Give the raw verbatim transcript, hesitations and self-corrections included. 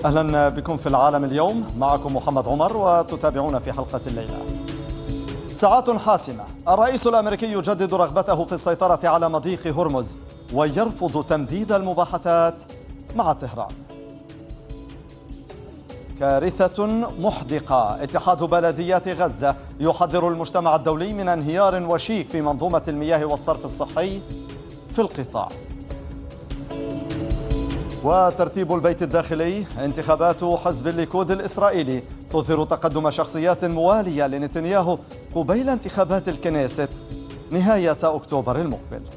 أهلا بكم في العالم اليوم، معكم محمد عمر وتتابعون في حلقة الليلة. ساعات حاسمة، الرئيس الأمريكي يجدد رغبته في السيطرة على مضيق هرمز ويرفض تمديد المباحثات مع طهران. كارثة محدقة، اتحاد بلديات غزة يحذر المجتمع الدولي من انهيار وشيك في منظومة المياه والصرف الصحي في القطاع. وترتيب البيت الداخلي، انتخابات حزب الليكود الإسرائيلي تظهر تقدم شخصيات موالية لنتنياهو قبيل انتخابات الكنيست نهاية أكتوبر المقبل.